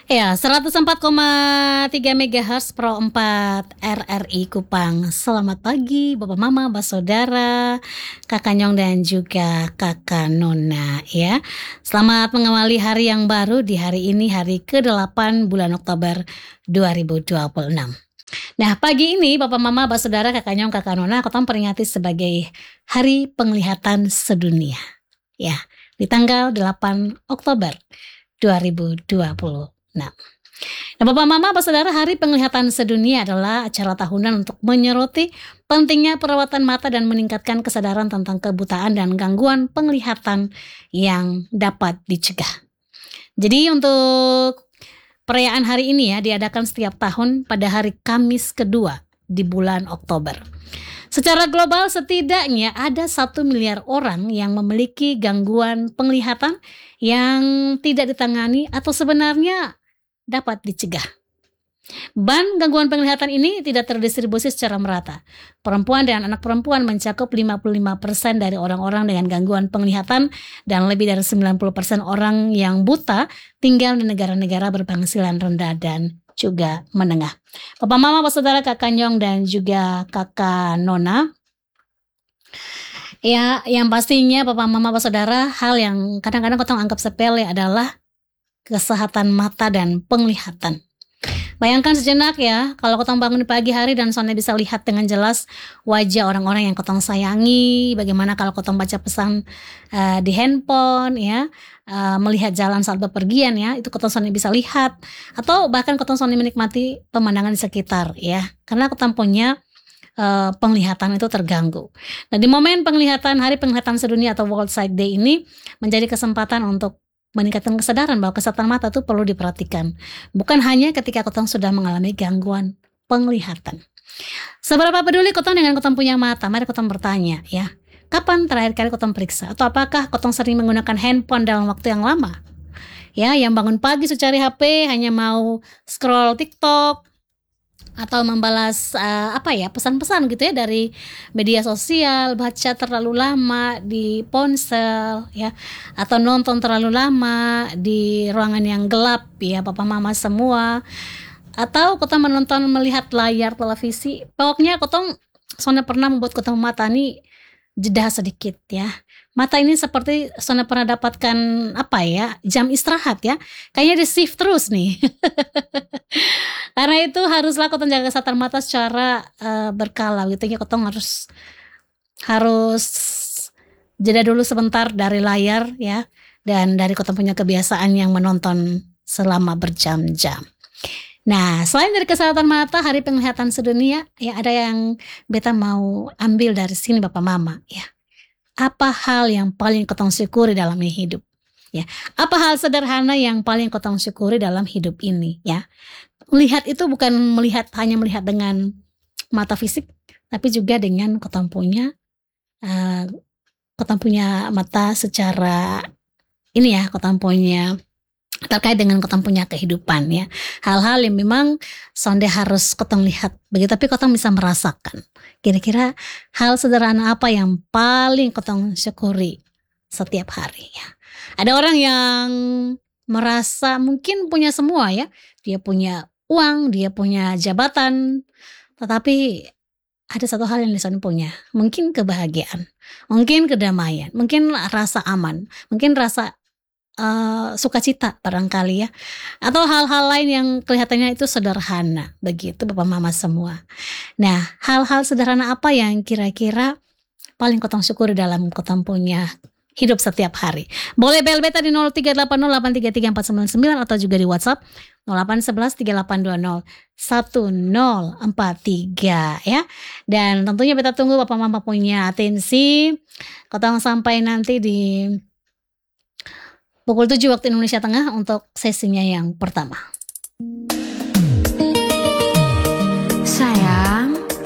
Ya, 104,3 MHz Pro 4 RRI Kupang. Selamat pagi Bapak Mama, Bapak Saudara, Kakak Nyong dan juga Kakak Nona ya. Selamat mengawali hari yang baru di hari ini, hari ke-8 bulan Oktober 2026. Nah, pagi ini Bapak Mama, Bapak Saudara, Kakak Nyong, Kakak Nona, aku peringati sebagai Hari Penglihatan Sedunia. Ya, di tanggal 8 Oktober 2026. Nah, Bapak Mama, Bapak Saudara, Hari Penglihatan Sedunia adalah acara tahunan untuk menyoroti pentingnya perawatan mata dan meningkatkan kesadaran tentang kebutaan dan gangguan penglihatan yang dapat dicegah. Jadi untuk perayaan hari ini ya diadakan setiap tahun pada hari Kamis kedua di bulan Oktober. Secara global setidaknya ada 1 miliar orang yang memiliki gangguan penglihatan yang tidak ditangani atau sebenarnya dapat dicegah. Gangguan penglihatan ini tidak terdistribusi secara merata. Perempuan dan anak perempuan mencakup 55% dari orang-orang dengan gangguan penglihatan dan lebih dari 90% orang yang buta tinggal di negara-negara berpenghasilan rendah dan juga menengah. Bapak Mama, Bapak Saudara, Kakak Nyong dan juga Kakak Nona. Ya, yang pastinya Bapak Mama, Bapak Saudara, hal yang kadang-kadang kita anggap sepele adalah kesehatan mata dan penglihatan. Bayangkan sejenak ya, kalau kotong bangun di pagi hari dan soalnya bisa lihat dengan jelas wajah orang-orang yang kotong sayangi. Bagaimana kalau kotong baca pesan di handphone ya, melihat jalan saat bepergian ya, itu kotong soalnya bisa lihat. Atau bahkan kotong soalnya menikmati pemandangan di sekitar ya, karena kotong punya penglihatan itu terganggu. Nah, di momen penglihatan Hari Penglihatan Sedunia atau World Sight Day ini menjadi kesempatan untuk meningkatkan kesadaran bahwa kesehatan mata itu perlu diperhatikan. Bukan hanya ketika kotong sudah mengalami gangguan penglihatan. Seberapa peduli kotong dengan kotong punya mata? Mari kotong bertanya ya. Kapan terakhir kali kotong periksa? Atau apakah kotong sering menggunakan handphone dalam waktu yang lama? Ya, yang bangun pagi cari HP hanya mau scroll TikTok atau membalas pesan-pesan gitu ya dari media sosial, baca terlalu lama di ponsel ya, atau nonton terlalu lama di ruangan yang gelap ya Bapak Mama semua, atau kotong melihat layar televisi. Pokoknya kotong soalnya pernah membuat kotong mata nih jeda sedikit ya. Mata ini seperti soalnya pernah dapatkan jam istirahat ya, kayaknya di shift terus nih. Karena itu haruslah kotong jaga kesehatan mata secara berkala gitu ya. Kotong harus jeda dulu sebentar dari layar ya, dan dari kotong punya kebiasaan yang menonton selama berjam-jam. Nah, selain dari kesehatan mata, Hari Penglihatan Sedunia ya, ada yang beta mau ambil dari sini Bapak Mama ya. Apa hal yang paling kotong syukuri dalam hidup ya? Apa hal sederhana yang paling kotong syukuri dalam hidup ini ya? Melihat itu bukan hanya melihat dengan mata fisik, tapi juga dengan kotong punya mata secara ini ya, kotong punya terkait dengan kotong punya kehidupan ya. Hal-hal yang memang sonde harus kotong lihat begitu, tapi kotong bisa merasakan. Kira-kira hal sederhana apa yang paling kotong syukuri setiap hari ya. Ada orang yang merasa mungkin punya semua ya. Dia punya uang, dia punya jabatan, tetapi ada satu hal yang dia punya. Mungkin kebahagiaan, mungkin kedamaian, mungkin rasa aman, mungkin rasa sukacita barangkali ya, atau hal-hal lain yang kelihatannya itu sederhana begitu Bapak Mama semua. Nah, hal-hal sederhana apa yang kira-kira paling kotong syukuri dalam kotong punya hidup setiap hari? Boleh bel beta di 0380833499 atau juga di WhatsApp 081138201043 ya. Dan tentunya beta tunggu Bapak Mama punya atensi. Kotong sampai nanti di pukul 7 waktu Indonesia Tengah untuk sesinya yang pertama.